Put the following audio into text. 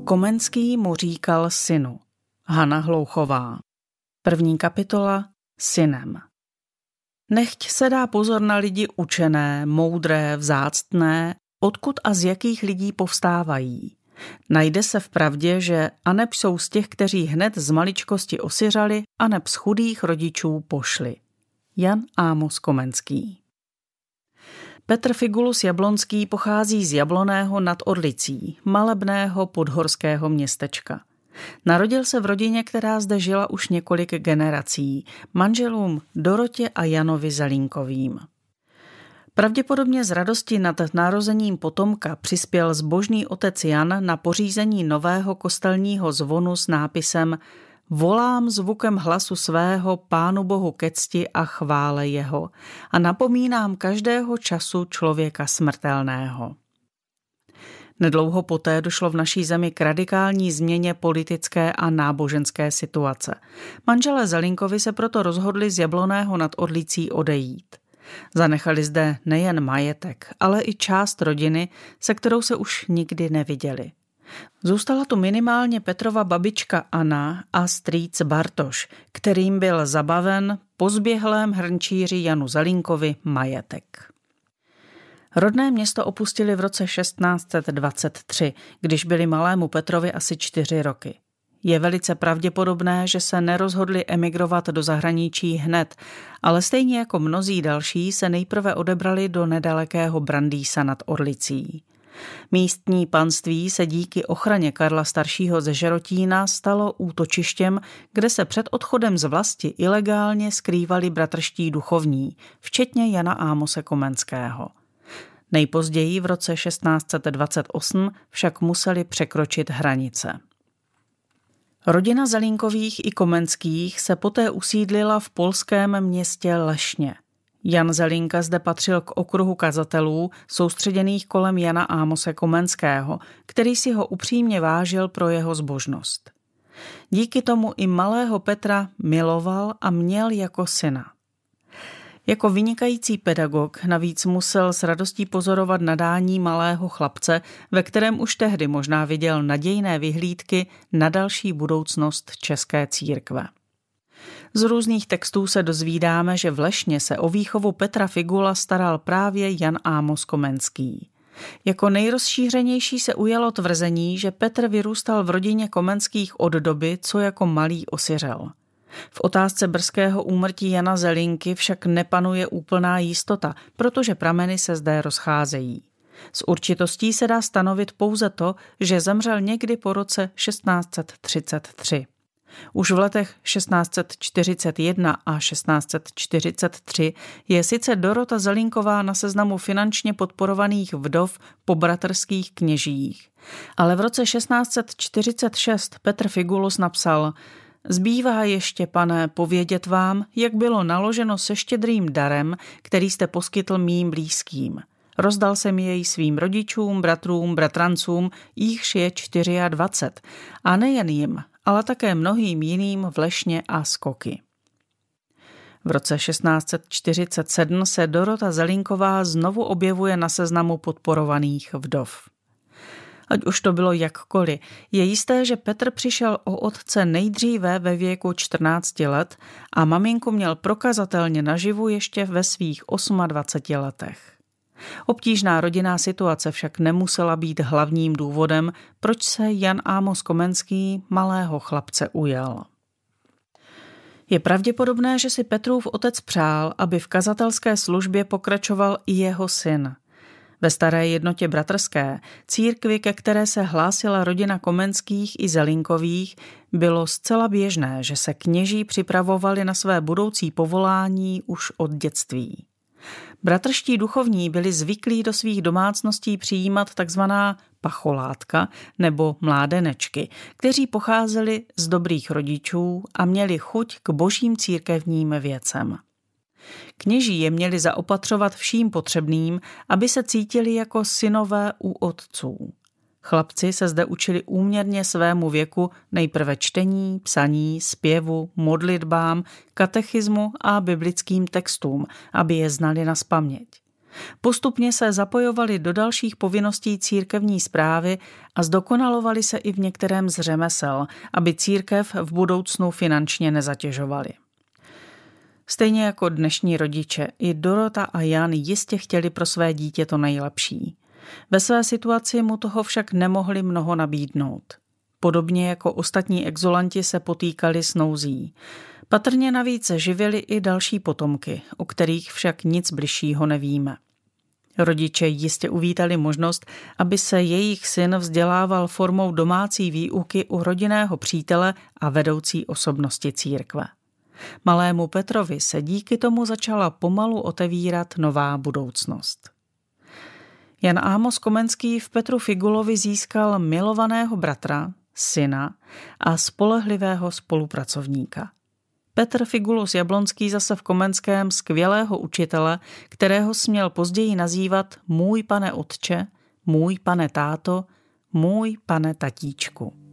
Komenský mu říkal synu. Hana Hlouchová. 1. kapitola Synem. Nechť se dá pozor na lidi učené, moudré, vzáctné, odkud a z jakých lidí povstávají. Najde se v pravdě, že aneb jsou z těch, kteří hned z maličkosti osiřali, aneb z chudých rodičů pošli. Jan Amos Komenský. Petr Figulus Jablonský pochází z Jabloného nad Orlicí, malebného podhorského městečka. Narodil se v rodině, která zde žila už několik generací, manželům Dorotě a Janovi Zelínkovým. Pravděpodobně z radosti nad narozením potomka přispěl zbožný otec Jan na pořízení nového kostelního zvonu s nápisem Volám zvukem hlasu svého Pánu Bohu ke cti a chvále jeho a napomínám každého času člověka smrtelného. Nedlouho poté došlo v naší zemi k radikální změně politické a náboženské situace. Manželé Zelínkovi se proto rozhodli z Jabloného nad Orlicí odejít. Zanechali zde nejen majetek, ale i část rodiny, se kterou se už nikdy neviděli. Zůstala tu minimálně Petrova babička Anna a strýc Bartoš, kterým byl zabaven po zběhlém hrnčíři Janu Zelínkovi majetek. Rodné město opustili v roce 1623, když byli malému Petrovi asi 4 roky. Je velice pravděpodobné, že se nerozhodli emigrovat do zahraničí hned, ale stejně jako mnozí další se nejprve odebrali do nedalekého Brandýsa nad Orlicí. Místní panství se díky ochraně Karla staršího ze Žerotína stalo útočištěm, kde se před odchodem z vlasti ilegálně skrývali bratrští duchovní, včetně Jana Ámose Komenského. Nejpozději v roce 1628 však museli překročit hranice. Rodina Zelínkových i Komenských se poté usídlila v polském městě Lešně. Jan Zelínka zde patřil k okruhu kazatelů soustředěných kolem Jana Ámose Komenského, který si ho upřímně vážil pro jeho zbožnost. Díky tomu i malého Petra miloval a měl jako syna. Jako vynikající pedagog navíc musel s radostí pozorovat nadání malého chlapce, ve kterém už tehdy možná viděl nadějné vyhlídky na další budoucnost české církve. Z různých textů se dozvídáme, že v Lešně se o výchovu Petra Figula staral právě Jan Ámos Komenský. Jako nejrozšířenější se ujalo tvrzení, že Petr vyrůstal v rodině Komenských od doby, co jako malý osiřel. V otázce brzkého úmrtí Jana Zelínky však nepanuje úplná jistota, protože prameny se zde rozcházejí. S určitostí se dá stanovit pouze to, že zemřel někdy po roce 1633. Už v letech 1641 a 1643 je sice Dorota Zelínková na seznamu finančně podporovaných vdov po bratrských kněžích, ale v roce 1646 Petr Figulus napsal: Zbývá ještě, pane, povědět vám, jak bylo naloženo se štědrým darem, který jste poskytl mým blízkým. Rozdal jsem jej svým rodičům, bratrům, bratrancům, jichž je 24, a nejen jim, ale také mnohým jiným v Lešně a Skoky. V roce 1647 se Dorota Zelínková znovu objevuje na seznamu podporovaných vdov. Ať už to bylo jakkoliv, je jisté, že Petr přišel o otce nejdříve ve věku 14 let a maminku měl prokazatelně naživu ještě ve svých 28 letech. Obtížná rodinná situace však nemusela být hlavním důvodem, proč se Jan Ámos Komenský malého chlapce ujal. Je pravděpodobné, že si Petrův otec přál, aby v kazatelské službě pokračoval i jeho syn. Ve staré jednotě bratrské, církvi, ke které se hlásila rodina Komenských i Zelínkových, bylo zcela běžné, že se kněží připravovali na své budoucí povolání už od dětství. Bratrští duchovní byli zvyklí do svých domácností přijímat takzvaná pacholátka nebo mládenečky, kteří pocházeli z dobrých rodičů a měli chuť k božím církevním věcem. Kněží je měli zaopatřovat vším potřebným, aby se cítili jako synové u otců. Chlapci se zde učili úměrně svému věku nejprve čtení, psaní, zpěvu, modlitbám, katechismu a biblickým textům, aby je znali nazpaměť. Postupně se zapojovali do dalších povinností církevní správy a zdokonalovali se i v některém z řemesel, aby církev v budoucnu finančně nezatěžovali. Stejně jako dnešní rodiče, i Dorota a Jan jistě chtěli pro své dítě to nejlepší. Ve své situaci mu toho však nemohli mnoho nabídnout. Podobně jako ostatní exulanti se potýkali s nouzí. Patrně navíc živili i další potomky, o kterých však nic bližšího nevíme. Rodiče jistě uvítali možnost, aby se jejich syn vzdělával formou domácí výuky u rodinného přítele a vedoucí osobnosti církve. Malému Petrovi se díky tomu začala pomalu otevírat nová budoucnost. Jan Amos Komenský v Petru Figulovi získal milovaného bratra, syna a spolehlivého spolupracovníka. Petr Figulus Jablonský zase v Komenském skvělého učitele, kterého směl později nazývat můj pane otče, můj pane táto, můj pane tatíčku.